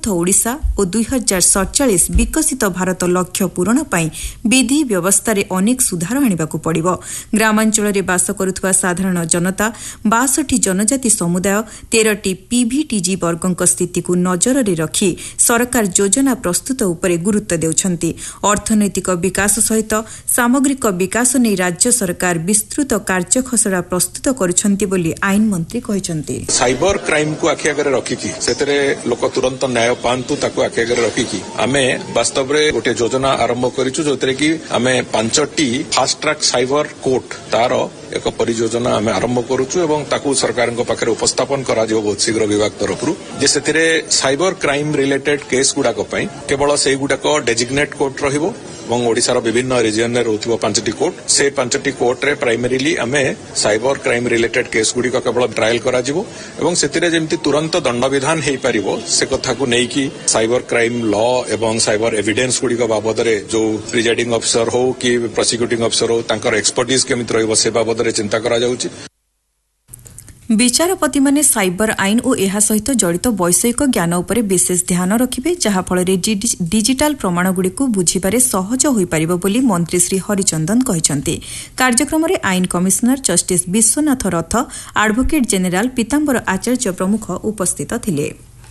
ସମୃଦ୍ଧ ଓଡ଼ିଶା ଓ 2047 ବିକଶିତ ଭାରତ ଲକ୍ଷ୍ୟ ପୂରଣ ପାଇଁ ବିଧି ବ୍ୟବସ୍ଥାରେ ଅନେକ ସୁଧାର ଆଣିବାକୁ ପଡ଼ିବ। ଗ୍ରାମାଞ୍ଚଳରେ ବାସ କରୁଥିବା ସାଧାରଣ ଜନତା 62 ଜନଜାତି ସମୁଦାୟ 13ଟି PVTG ବର୍ଗଙ୍କ ସ୍ଥିତିକୁ ନଜରରେ ରଖି ସରକାର ଯୋଜନା ପ୍ରସ୍ତୁତ ଉପରେ ଗୁରୁତ୍ୱ ଦେଉଛନ୍ତି। ଅର୍ଥନୈତିକ ବିକାଶ ସହିତ ସାମଗ୍ରିକ ବିକାଶ ନେଇ ରାଜ୍ୟ ସରକାର ବିସ୍ତୃତ କାର୍ଯ୍ୟଖସଡ଼ା ପ୍ରସ୍ତୁତ କରୁଛନ୍ତି ବୋଲି ଆଇନ ମନ୍ତ୍ରୀ କହିଛନ୍ତି। ସାଇବର କ୍ରାଇମକୁ ଆଖି ଆଗରେ ରଖିକି ସେଥିରେ ଲୋକ ତୁରନ୍ତ ନ୍ୟାୟ ପାଆନ୍ତୁ ତାକୁ ଆଖି ଆଗରେ ରଖିକି ଆମେ ବାସ୍ତବରେ ଗୋଟେ ଯୋଜନା ଆରମ୍ଭ କରିଛୁ, ଯୋଉଥିରେ କି ଆମେ 5ଟି ଫାଷ୍ଟ ଟ୍ରାକ୍ ସାଇବର କୋର୍ଟ ତାର ଏକ ପରିଯୋଜନା ଆମେ ଆରମ୍ଭ କରୁଛୁ ଏବଂ ତାକୁ ସରକାରଙ୍କ ପାଖରେ ଉପସ୍ଥାପନ କରାଯିବ ବହୁତ ଶୀଘ୍ର ବିଭାଗ ତରଫରୁ, ଯେ ସେଥିରେ ସାଇବର କ୍ରାଇମ ରିଲେଟେଡ୍ କେସ୍ ଗୁଡାକ ପାଇଁ କେବଳ ସେଇଗୁଡାକ ଡେଜିଗ୍ନେଟ୍ କୋର୍ଟ ରହିବ ଏବଂ ଓଡ଼ିଶାର ବିଭିନ୍ନ ରିଜିୟନରେ ରହୁଥିବା 5ଟି କୋର୍ଟ, ସେ 5ଟି କୋର୍ଟରେ ପ୍ରାଇମେରିଲି ଆମେ ସାଇବର କ୍ରାଇମ ରିଲେଟେଡ୍ କେସ୍ ଗୁଡିକ କେବଳ ଟ୍ରାଏଲ କରାଯିବ ଏବଂ ସେଥିରେ ଯେମିତି ତୁରନ୍ତ ଦଣ୍ଡବିଧାନ ହେଇପାରିବ ସେ କଥାକୁ ନେଇକି ସାଇବର କ୍ରାଇମ ଲ ଏବଂ ସାଇବର ଏଭିଡେନ୍ସ ଗୁଡିକ ବାବଦରେ ଯୋଉ ପ୍ରିଜାଇଡିଂ ଅଫିସର ହଉ କି ପ୍ରସିକ୍ୟୁଟିଂ ଅଫିସର ହଉ ତାଙ୍କର ଏକ୍ସପର୍ଟିଜ କେମିତି ରହିବ ସେ ବାବଦରେ ଚିନ୍ତା କରାଯାଉଛି। ବିଚାରପତିମାନେ ସାଇବର ଆଇନ ଓ ଏହା ସହିତ ଜଡ଼ିତ ବୈଷୟିକ ଜ୍ଞାନ ଉପରେ ବିଶେଷ ଧ୍ୟାନ ରଖିବେ, ଯାହାଫଳରେ ଡିଜିଟାଲ ପ୍ରମାଣଗୁଡ଼ିକୁ ବୁଝିବାରେ ସହଜ ହୋଇପାରିବ ବୋଲି ମନ୍ତ୍ରୀ ଶ୍ରୀ ହରିଚନ୍ଦନ କହିଛନ୍ତି। କାର୍ଯ୍ୟକ୍ରମରେ ଆଇନ କମିଶନର ଜଷ୍ଟିସ୍ ବିଶ୍ୱନାଥ ରଥ, ଆଡଭୋକେଟ୍ ଜେନେରାଲ ପୀତାମ୍ବର ଆଚାର୍ଯ୍ୟ ପ୍ରମୁଖ ଉପସ୍ଥିତ ଥିଲେ।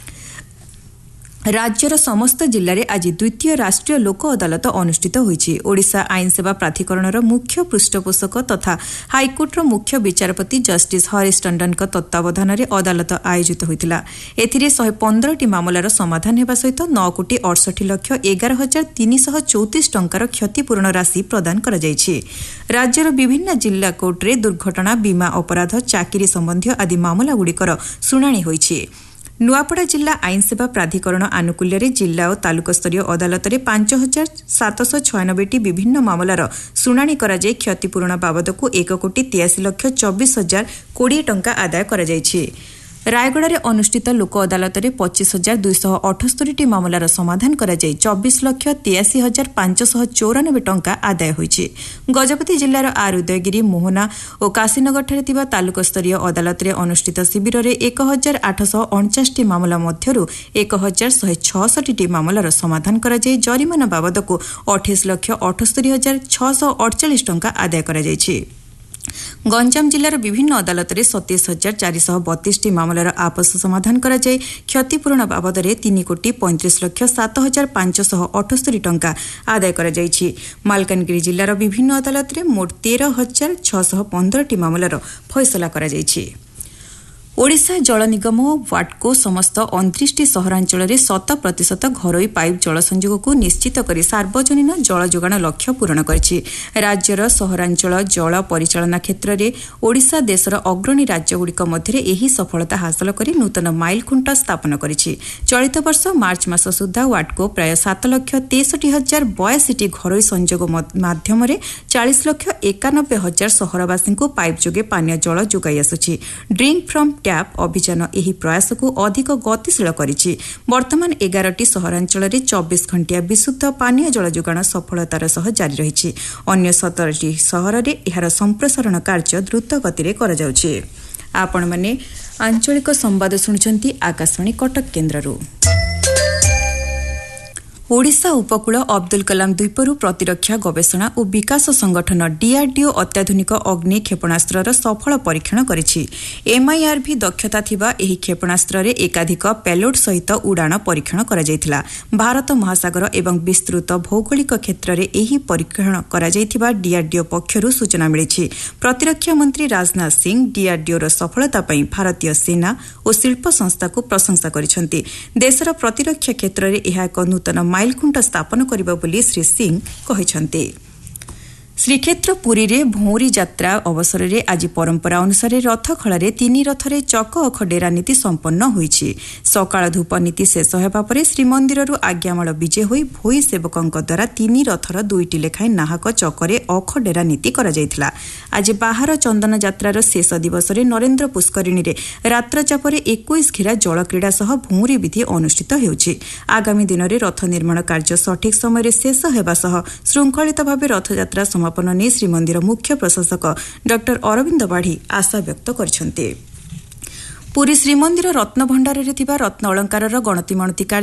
ରାଜ୍ୟର ସମସ୍ତ ଜିଲ୍ଲାରେ ଆଜି ଦ୍ୱିତୀୟ ରାଷ୍ଟ୍ରୀୟ ଲୋକ ଅଦାଲତ ଅନୁଷ୍ଠିତ ହୋଇଛି। ଓଡ଼ିଶା ଆଇନ ସେବା ପ୍ରାଧିକରଣର ମୁଖ୍ୟ ପୃଷ୍ଠପୋଷକ ତଥା ହାଇକୋର୍ଟର ମୁଖ୍ୟ ବିଚାରପତି ଜଷ୍ଟିସ୍ ହରୀଶ ଟଣ୍ଡନଙ୍କ ତତ୍ତ୍ୱାବଧାନରେ ଅଦାଲତ ଆୟୋଜିତ ହୋଇଥିଲା। ଏଥିରେ 115ଟି ମାମଲାର ସମାଧାନ ହେବା ସହିତ 9,68,11,334 ଟଙ୍କାର କ୍ଷତିପୂରଣ ରାଶି ପ୍ରଦାନ କରାଯାଇଛି। ରାଜ୍ୟର ବିଭିନ୍ନ ଜିଲ୍ଲା କୋର୍ଟରେ ଦୁର୍ଘଟଣା, ବୀମା ଅପରାଧ, ଚାକିରି ସମ୍ବନ୍ଧୀୟ ଆଦି ମାମଲାଗୁଡ଼ିକର ଶୁଣାଣି ହୋଇଛି। ନୂଆପଡ଼ା ଜିଲ୍ଲା ଆଇନ ସେବା ପ୍ରାଧିକରଣ ଆନୁକୂଲ୍ୟରେ ଜିଲ୍ଲା ଓ ତାଲୁକସ୍ତରୀୟ ଅଦାଲତରେ 5,796ଟି ବିଭିନ୍ନ ମାମଲାର ଶୁଣାଣି କରାଯାଇ କ୍ଷତିପୂରଣ ବାବଦକୁ 1,83,24,020 ଟଙ୍କା ଆଦାୟ କରାଯାଇଛି। ରାୟଗଡ଼ାରେ ଅନୁଷ୍ଠିତ ଲୋକ ଅଦାଲତରେ 25,278ଟି ମାମଲାର ସମାଧାନ କରାଯାଇ 24,83,594 ଟଙ୍କା ଆଦାୟ ହୋଇଛି। ଗଜପତି ଜିଲ୍ଲାର ଆର୍ ଉଦୟଗିରି, ମୋହନା ଓ କାଶୀନଗରଠାରେ ଥିବା ତାଲୁକସ୍ତରୀୟ ଅଦାଲତରେ ଅନୁଷ୍ଠିତ ଶିବିରରେ 1,849ଟି ମାମଲା ମଧ୍ୟରୁ 1,166ଟି ମାମଲାର ସମାଧାନ କରାଯାଇ ଜରିମାନା ବାବଦକୁ 28,78,648 ଟଙ୍କା ଆଦାୟ କରାଯାଇଛି। ଗଞ୍ଜାମ ଜିଲ୍ଲାର ବିଭିନ୍ନ ଅଦାଲତରେ 27,432ଟି ମାମଲାର ଆପୋଷ ସମାଧାନ କରାଯାଇ କ୍ଷତିପୂରଣ ବାବଦରେ 3,35,07,578 ଟଙ୍କା ଆଦାୟ କରାଯାଇଛି। ମାଲକାନଗିରି ଜିଲ୍ଲାର ବିଭିନ୍ନ ଅଦାଲତରେ ମୋଟ 13,615ଟି ମାମଲାର ଫଇସଲା କରାଯାଇଛି। ଓଡ଼ିଶା ଜଳ ନିଗମ ୱାଟ୍କୋ ସମସ୍ତ 29ଟି ସହରାଞ୍ଚଳରେ 100% ଘରୋଇ ପାଇପ୍ ଜଳ ସଂଯୋଗକୁ ନିଶ୍ଚିତ କରି ସାର୍ବଜନୀନ ଜଳ ଯୋଗାଣ ଲକ୍ଷ୍ୟ ପୂରଣ କରିଛି। ରାଜ୍ୟର ସହରାଞ୍ଚଳ ଜଳ ପରିଚାଳନା କ୍ଷେତ୍ରରେ ଓଡ଼ିଶା ଦେଶର ଅଗ୍ରଣୀ ରାଜ୍ୟଗୁଡ଼ିକ ମଧ୍ୟରେ ଏହି ସଫଳତା ହାସଲ କରି ନୂତନ ମାଇଲଖୁଣ୍ଟ ସ୍ଥାପନ କରିଛି। ଚଳିତ ବର୍ଷ ମାର୍ଚ୍ଚ ମାସ ସୁଦ୍ଧା ୱାଟ୍କୋ ପ୍ରାୟ 7,63,082ଟି ଘରୋଇ ସଂଯୋଗ ମାଧ୍ୟମରେ 40,91,000 ସହରବାସୀଙ୍କୁ ପାଇପ୍ ଯୋଗେ ପାନୀୟ ଜଳ ଯୋଗାଇ ଆସୁଛି। ଡ୍ରିଙ୍କ୍ ଫ୍ରମ୍ ଟ୍ୟାପ୍ ଅଭିଯାନ ଏହି ପ୍ରୟାସକୁ ଅଧିକ ଗତିଶୀଳ କରିଛି। ବର୍ତ୍ତମାନ 11ଟି ସହରାଞ୍ଚଳରେ 24 ଘଣ୍ଟିଆ ବିଶୁଦ୍ଧ ପାନୀୟ ଜଳ ଯୋଗାଣ ସଫଳତାର ସହ ଜାରି ରହିଛି। ଅନ୍ୟ 17ଟି ସହରରେ ଏହାର ସମ୍ପ୍ରସାରଣ କାର୍ଯ୍ୟ ଦ୍ରୁତ ଗତିରେ କରାଯାଉଛି। ଆପଣମାନେ ଆଞ୍ଚଳିକ ସମ୍ବାଦ ଶୁଣୁଛନ୍ତି ଆକାଶବାଣୀ କଟକ କେନ୍ଦ୍ରରୁ। ଓଡ଼ିଶା ଉପକୂଳ ଅବଦୁଲ କଲାମ ଦ୍ୱୀପରୁ ପ୍ରତିରକ୍ଷା ଗବେଷଣା ଓ ବିକାଶ ସଂଗଠନ ଡିଆର୍ଡିଓ ଅତ୍ୟାଧୁନିକ ଅଗ୍ନି କ୍ଷେପଣାସ୍ତ୍ରର ସଫଳ ପରୀକ୍ଷଣ କରିଛି। MIRV ଦକ୍ଷତା ଥିବା ଏହି କ୍ଷେପଣାସ୍ତ୍ରରେ ଏକାଧିକ ପେଲୋଡ୍ ସହିତ ଉଡ଼ାଣ ପରୀକ୍ଷଣ କରାଯାଇଥିଲା। ଭାରତ ମହାସାଗର ଏବଂ ବିସ୍ତୃତ ଭୌଗୋଳିକ କ୍ଷେତ୍ରରେ ଏହି ପରୀକ୍ଷଣ କରାଯାଇଥିବା ଡିଆର୍ଡିଓ ପକ୍ଷରୁ ସୂଚନା ମିଳିଛି। ପ୍ରତିରକ୍ଷା ମନ୍ତ୍ରୀ ରାଜନାଥ ସିଂ ଡିଆର୍ଡିଓର ସଫଳତା ପାଇଁ ଭାରତୀୟ ସେନା ଓ ଶିଳ୍ପ ସଂସ୍ଥାକୁ ପ୍ରଶଂସା କରିଛନ୍ତି। ଦେଶର ପ୍ରତିରକ୍ଷା କ୍ଷେତ୍ରରେ ଏହା ଏକ ନୂତନ ମାଇଲଖୁଣ୍ଟ ସ୍ଥାପନ କରିବ ବୋଲି ଶ୍ରୀ ସିଂ କହିଛନ୍ତି। ଶ୍ରୀକ୍ଷେତ୍ର ପୁରୀରେ ଭଉଁରୀ ଯାତ୍ରା ଅବସରରେ ଆଜି ପରମ୍ପରା ଅନୁସାରେ ରଥଖଳାରେ 3 ରଥରେ ଚକ ଅଖ ଡେରା ନୀତି ସମ୍ପନ୍ନ ହୋଇଛି। ସକାଳ ଧୂପ ନୀତି ଶେଷ ହେବା ପରେ ଶ୍ରୀମନ୍ଦିରରୁ ଆଜ୍ଞାମାଳ ବିଜେ ହୋଇ ଭୋଇ ସେବକଙ୍କ ଦ୍ୱାରା 3 ରଥର 2ଟି ଲେଖାଏଁ ନାହାକ ଚକରେ ଅଖ ଡେରା ନୀତି କରାଯାଇଥିଲା। ଆଜି ବାହାର ଚନ୍ଦନ ଯାତ୍ରାର ଶେଷ ଦିବସରେ ନରେନ୍ଦ୍ର ପୁଷ୍କରିଣୀରେ ରାତ୍ରଚାପରେ 21 ଘେରା ଜଳକ୍ରୀଡ଼ା ସହ ଭଉଁରୀ ବିଧି ଅନୁଷ୍ଠିତ ହେଉଛି। ଆଗାମୀ ଦିନରେ ରଥ ନିର୍ମାଣ କାର୍ଯ୍ୟ ସଠିକ୍ ସମୟରେ ଶେଷ ହେବା ସହ ଶୃଙ୍ଖଳିତ ଭାବେ ରଥଯାତ୍ରା ସମାପନ ନେଇ ଶ୍ରୀମନ୍ଦିର ମୁଖ୍ୟ ପ୍ରଶାସକ ଡକ୍ଟର ଅରବିନ୍ଦ ବାଢ଼ୀ ଆଶାବ୍ୟକ୍ତ କରିଛନ୍ତି। ପୁରୀ ଶ୍ରୀମନ୍ଦିର ରତ୍ନଭଣ୍ଡାରରେ ଥିବା ରତ୍ନ ଅଳଙ୍କାରର ଗଣତିମଣତି